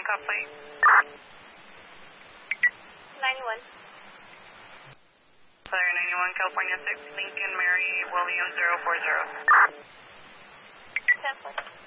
call plate. 91. Clear 91, California 6, Lincoln Mary William 040. 10-4.